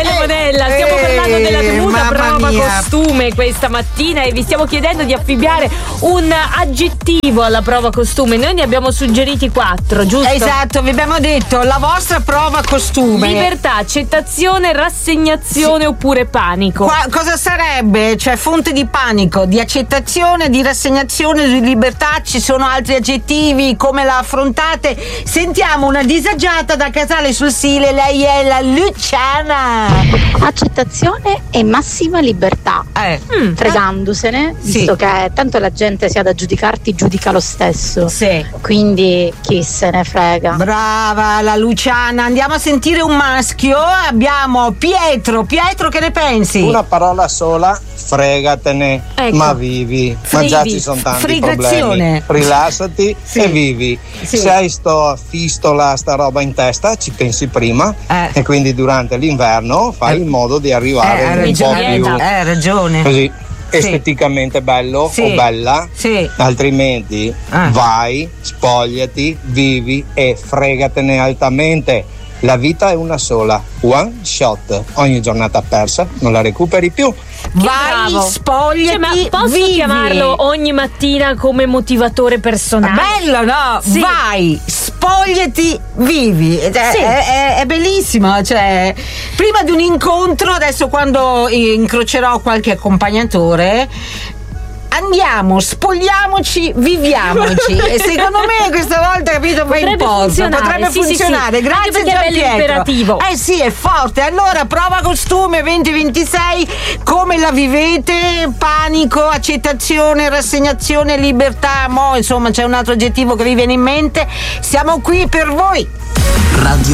Raffaele Monella, stiamo parlando della temuta prova costume questa mattina e vi stiamo chiedendo di affibbiare un aggettivo alla prova costume. Noi ne abbiamo suggeriti 4, giusto? Esatto, vi abbiamo detto la vostra prova costume. Libertà, accettazione, rassegnazione oppure panico. Cosa sarebbe? Cioè fonte di panico, di accettazione, di rassegnazione, di libertà. Ci sono altri aggettivi? Come la affrontate? Sentiamo una disagiata da Casale sul Sile, lei è la Luciana. Accettazione e massima libertà, fregandosene, visto che tanto la gente sia da giudicarti giudica lo stesso, quindi chi se ne frega. Brava la Luciana. Andiamo a sentire un maschio. Abbiamo Pietro, che ne pensi? Una parola sola, fregatene, ma vivi. Ma già ci sono tanti problemi. Rilassati e vivi. Se hai sto fistola, sta roba in testa, ci pensi prima e quindi durante l'inverno fai in modo di arrivare un po' più ragione così esteticamente bello o bella, altrimenti vai, spogliati, vivi e fregatene altamente. La vita è una sola, one shot, ogni giornata persa non la recuperi più. Vai, spogliati, ma posso vivi. chiamarlo ogni mattina come motivatore personale? Bello, no? Sì. Vai, spogliati, vivi. È bellissimo. Cioè, prima di un incontro, adesso quando incrocerò qualche accompagnatore, andiamo, spogliamoci, viviamoci. E secondo me questa volta, capito, va in porto. Potrebbe funzionare. Sì. Grazie, anche perché è bello imperativo. Sì, è forte. Allora, prova costume 2026, come la vivete? Panico, accettazione, rassegnazione, libertà. Insomma, c'è un altro aggettivo che vi viene in mente. Siamo qui per voi. Radio